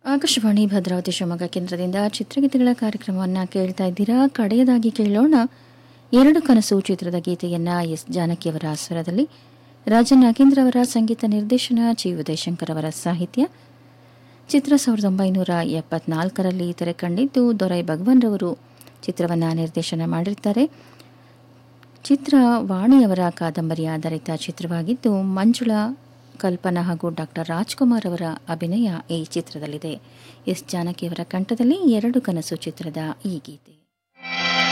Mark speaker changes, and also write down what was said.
Speaker 1: ಆಕಾಶವಾಣಿ ಭದ್ರಾವತಿ ಶಿವಮೊಗ್ಗ ಕೇಂದ್ರದಿಂದ ಚಿತ್ರಗೀತೆಗಳ ಕಾರ್ಯಕ್ರಮವನ್ನು ಕೇಳ್ತಾ ಇದ್ದೀರಾ. ಕಡೆಯದಾಗಿ ಕೇಳೋಣ ಎರಡು ಕನಸು ಚಿತ್ರದ ಗೀತೆಯನ್ನು ಎಸ್ ಜಾನಕಿಯವರ ಸ್ವರದಲ್ಲಿ, ರಾಜನ್ ನಾಗೇಂದ್ರ ಅವರ ಸಂಗೀತ ನಿರ್ದೇಶನ, ಚಿ ಉದಯಶಂಕರ್ ಅವರ ಸಾಹಿತ್ಯ. ಚಿತ್ರ 1974ರಲ್ಲಿ ತೆರೆ ಕಂಡಿದ್ದು, ದೊರೈ ಭಗವಾನ್ ರವರು ಚಿತ್ರವನ್ನು ನಿರ್ದೇಶನ ಮಾಡಿರ್ತಾರೆ. ಚಿತ್ರ ವಾಣಿಯವರ ಕಾದಂಬರಿ ಆಧಾರಿತ ಚಿತ್ರವಾಗಿದ್ದು, ಮಂಜುಳಾ, ಕಲ್ಪನಾ ಹಾಗೂ ಡಾಕ್ಟರ್ ರಾಜ್ಕುಮಾರ್ ಅವರ ಅಭಿನಯ ಈ ಚಿತ್ರದಲ್ಲಿದೆ. ಎಸ್ ಜಾನಕಿಯವರ ಕಂಠದಲ್ಲಿ ಎರಡು ಕನಸು ಚಿತ್ರದ ಈ ಗೀತೆ.